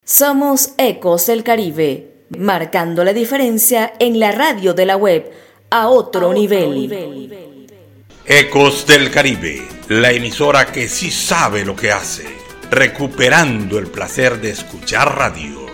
Somos Ecos del Caribe, marcando la diferencia en la radio de la web a otro nivel. Ecos del Caribe, la emisora que sí sabe lo que hace, recuperando el placer de escuchar radio.